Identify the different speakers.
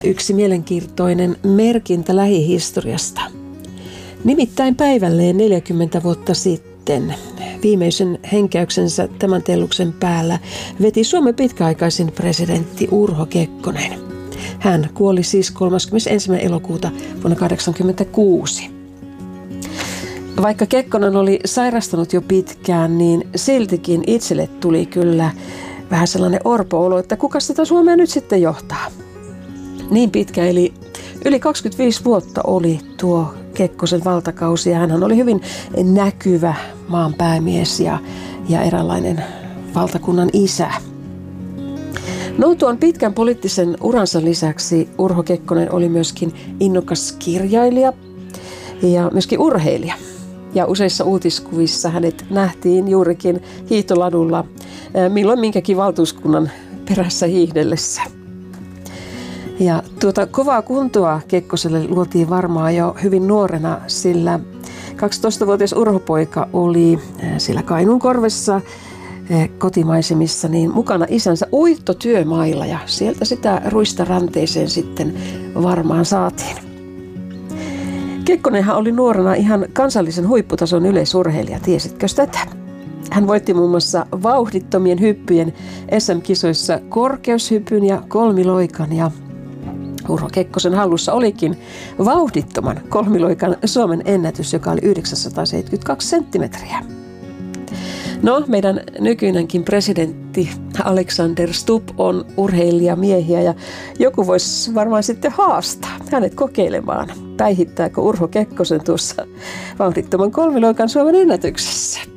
Speaker 1: Yksi mielenkiintoinen merkintä lähihistoriasta. Nimittäin päivälleen 40 vuotta sitten viimeisen henkäyksensä tämän telluksen päällä veti Suomen pitkäaikaisin presidentti Urho Kekkonen. Hän kuoli siis 31. elokuuta vuonna 1986. Vaikka Kekkonen oli sairastanut jo pitkään, niin siltikin itselle tuli kyllä vähän sellainen orpo-olo, että kuka sitä Suomea nyt sitten johtaa. Niin pitkä, eli yli 25 vuotta oli tuo Kekkosen valtakausi, ja hän oli hyvin näkyvä maan päämies ja eräänlainen valtakunnan isä. No, tuon pitkän poliittisen uransa lisäksi Urho Kekkonen oli myöskin innokas kirjailija ja myöskin urheilija. Ja useissa uutiskuvissa hänet nähtiin juurikin hiihtoladulla milloin minkäkin valtuuskunnan perässä hiihdellessä. Ja tuota kovaa kuntoa Kekkoselle luotiin varmaan jo hyvin nuorena, sillä 12-vuotias Urho-poika oli siellä Kainuunkorvessa kotimaisemissa niin mukana isänsä uittotyömailla, ja sieltä sitä ruista ranteeseen sitten varmaan saatiin. Kekkonenhan oli nuorena ihan kansallisen huipputason yleisurheilija, tiesitkö tätä? Hän voitti muun muassa vauhdittomien hyppyjen SM-kisoissa korkeushypyn ja kolmiloikan, ja Urho Kekkosen hallussa olikin vauhdittoman kolmiloikan Suomen ennätys, joka oli 972 senttimetriä. No, meidän nykyinenkin presidentti Alexander Stubb on urheilijamiehiä, ja joku voisi varmaan sitten haastaa hänet kokeilemaan, päihittääkö Urho Kekkosen tuossa vauhdittoman kolmiloikan Suomen ennätyksessä.